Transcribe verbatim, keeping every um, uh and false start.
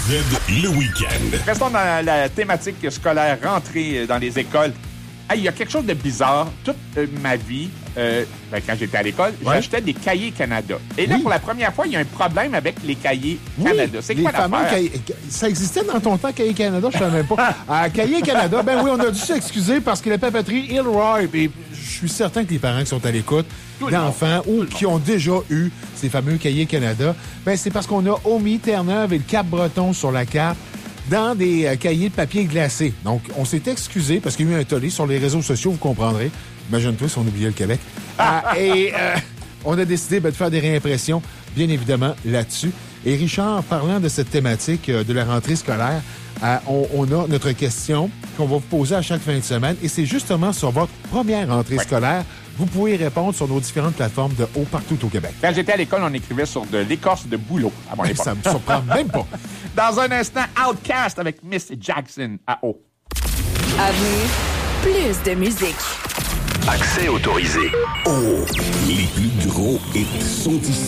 Z, le week-end. Restons dans la thématique scolaire, rentrée dans les écoles. Il hey, y a quelque chose de bizarre. Toute euh, ma vie, euh, ben, quand j'étais à l'école, ouais. j'achetais des cahiers Canada. Et là, oui. pour la première fois, il y a un problème avec les cahiers oui, Canada. C'est quoi l'affaire? Cahiers... Ça existait dans ton temps, Cahiers Canada? Je ne savais pas. À Cahiers Canada, ben oui, on a dû s'excuser parce que la papeterie Ilroy, et je suis certain que les parents qui sont à l'écoute, d'enfants ou qui ont déjà eu ces fameux Cahiers Canada, ben c'est parce qu'on a omis Terre-Neuve et le Cap-Breton sur la carte dans des euh, cahiers de papier glacé. Donc, on s'est excusé parce qu'il y a eu un tollé sur les réseaux sociaux, vous comprendrez. Imagine-toi si on oubliait le Québec. Ah, et euh, on a décidé ben, de faire des réimpressions, bien évidemment, là-dessus. Et Richard, parlant de cette thématique euh, de la rentrée scolaire, euh, on, on a notre question qu'on va vous poser à chaque fin de semaine. Et c'est justement sur votre première rentrée ouais. scolaire. Vous pouvez répondre sur nos différentes plateformes de haut partout au Québec. Quand j'étais à l'école, on écrivait sur de l'écorce de bouleau à mon époque. Ça me surprend même pas. Dans un instant, Outcast avec Miss Jackson à haut. À venir, plus de musique. Accès autorisé. Oh, les plus gros hits sont ici.